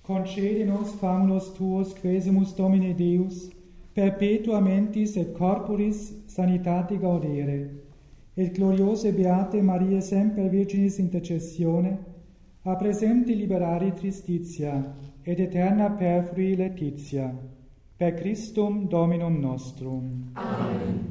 concede nos famulus tuos quesumus Domine Deus, perpetua mentis et corporis sanitate gaudere, et gloriose beate Maria semper Virginis intercessione, a presenti liberari tristitia, et eterna perfrui laetitia, per Christum Dominum nostrum. Amen.